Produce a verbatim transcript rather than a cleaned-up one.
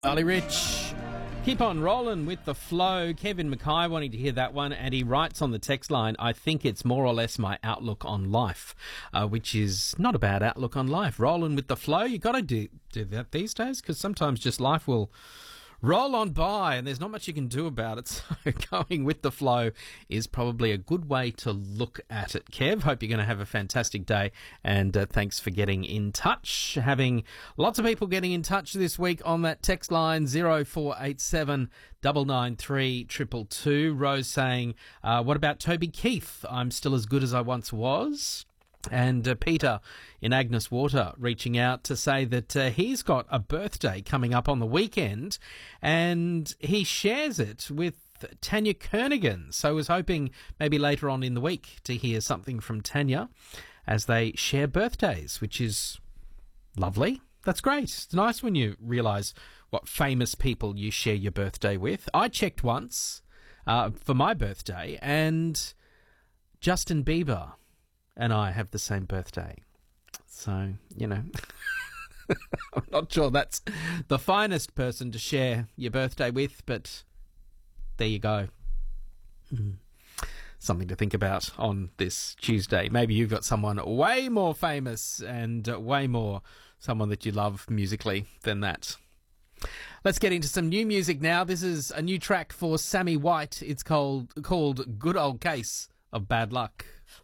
Charlie Rich. Keep on rolling with the flow. Kevin Mackay wanting to hear that one, and he writes on the text line, I think it's more or less my outlook on life, uh, which is not a bad outlook on life. Rolling with the flow, you got to do, do that these days, because sometimes just life will roll on by and there's not much you can do about it. So going with the flow is probably a good way to look at it. Kev, hope you're going to have a fantastic day, and uh, thanks for getting in touch. Having lots of people getting in touch this week on that text line zero four eight seven nine nine three two two two. Rose saying, uh, what about Toby Keith? I'm still as good as I once was. And uh, Peter in Agnes Water reaching out to say that uh, he's got a birthday coming up on the weekend, and he shares it with Tanya Kernigan. So I was hoping maybe later on in the week to hear something from Tanya as they share birthdays, which is lovely. That's great. It's nice when you realise what famous people you share your birthday with. I checked once uh, for my birthday, and Justin Bieber and I have the same birthday. So, you know, I'm not sure that's the finest person to share your birthday with, but there you go. Mm. Something to think about on this Tuesday. Maybe you've got someone way more famous and way more someone that you love musically than that. Let's get into some new music now. This is a new track for Sammy White. It's called, called Good Old Case of Bad Luck.